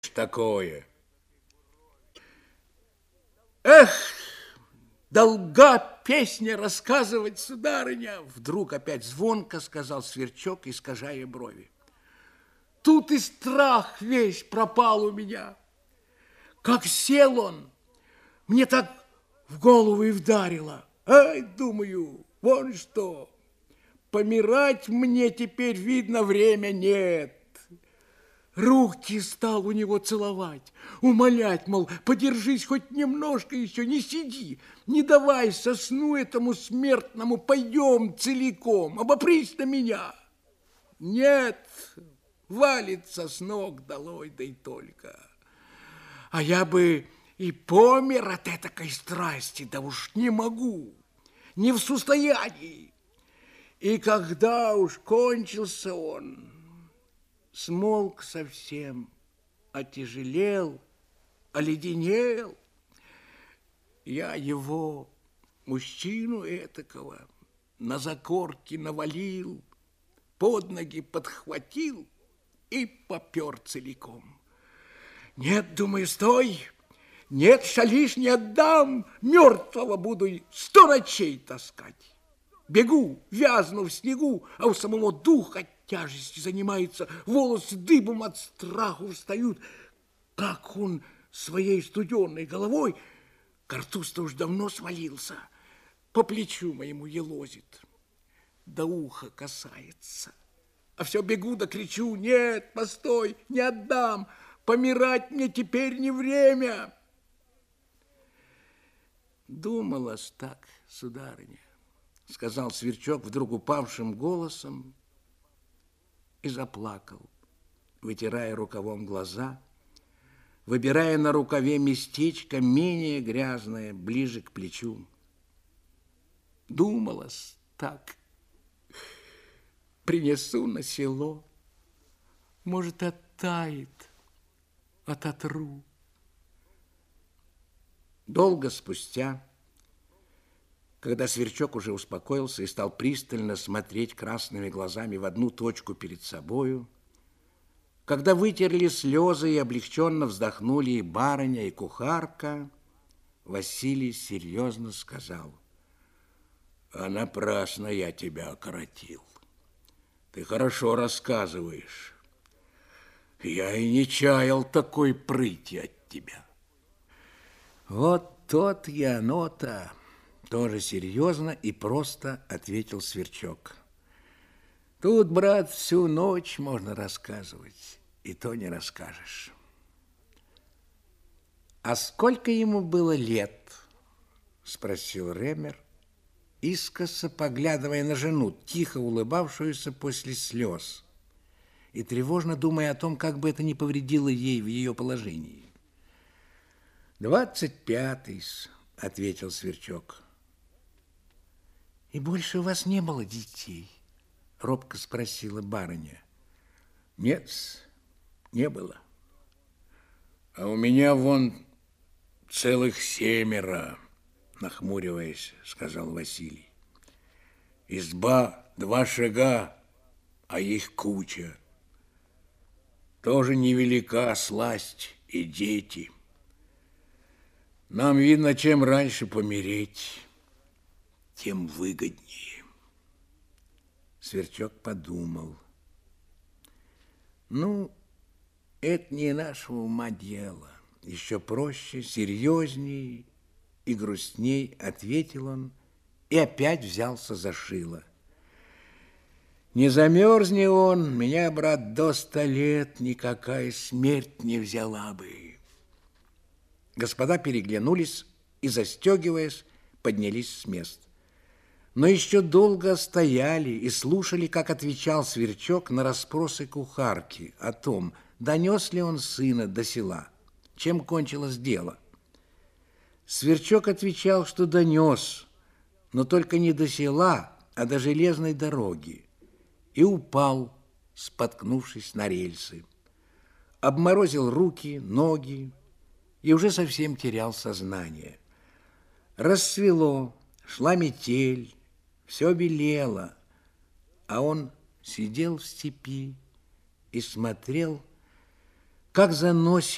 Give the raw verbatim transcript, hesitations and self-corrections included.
такое. Эх, долга песня рассказывать, сударыня, вдруг опять звонко сказал Сверчок, искажая брови. Тут и страх весь пропал у меня. Как сел он, мне так в голову и вдарило. Ай, думаю, вон что, помирать мне теперь, видно, время нет. Руки стал у него целовать, умолять, мол, подержись хоть немножко еще, не сиди, не давай со сну этому смертному, пойдем целиком, обопрись на меня. Нет, валится с ног долой, да и только. А я бы и помер от этакой страсти, да уж не могу, не в состоянии. И когда уж кончился он, смолк совсем, отяжелел, оледенел. Я его, мужчину этакого, на закорки навалил, под ноги подхватил и попер целиком. Нет, думаю, стой, нет, шалишь, не отдам, мертвого буду сто ночей таскать. Бегу, вязну в снегу, а у самого дух от тяжести занимается, волосы дыбом от страху встают. Как он своей студенной головой, картуз-то уж давно свалился, по плечу моему елозит, до уха касается. А все бегу да кричу: нет, постой, не отдам, помирать мне теперь не время. Думалось так, сударыня, сказал Сверчок вдруг упавшим голосом и заплакал, вытирая рукавом глаза, выбирая на рукаве местечко менее грязное, ближе к плечу. Думалось так. Принесу на село, может, оттает, ототру. Долго спустя, когда Сверчок уже успокоился и стал пристально смотреть красными глазами в одну точку перед собою, когда вытерли слезы и облегченно вздохнули и барыня, и кухарка, Василий серьезно сказал: а напрасно я тебя окоротил. Ты хорошо рассказываешь. Я и не чаял такой прыти от тебя. Вот тот и оно-то, тоже серьезно и просто ответил Сверчок. Тут, брат, всю ночь можно рассказывать, и то не расскажешь. А сколько ему было лет? Спросил Ремер, искоса поглядывая на жену, тихо улыбавшуюся после слез, и тревожно думая о том, как бы это ни повредило ей в ее положении. «Двадцать пятый, — ответил Сверчок. — И больше у вас не было детей? — робко спросила барыня. — Нет, не было. А у меня вон целых семеро, — нахмуриваясь, сказал Василий. Изба два шага, а их куча. Тоже невелика сласть и дети. Нам, видно, чем раньше помереть, тем выгоднее. Сверчок подумал. Ну, это не нашего ума дело. Еще проще, серьезней и грустней ответил он и опять взялся за шило. Не замерзни он, меня, брат, до ста лет никакая смерть не взяла бы. Господа переглянулись и, застегиваясь, поднялись с мест. Но еще долго стояли и слушали, как отвечал Сверчок на расспросы кухарки о том, донес ли он сына до села, чем кончилось дело. Сверчок отвечал, что донес, но только не до села, а до железной дороги, и упал, споткнувшись на рельсы. Обморозил руки, ноги и уже совсем терял сознание. Рассвело, шла метель, все белело, а он сидел в степи и смотрел, как заносит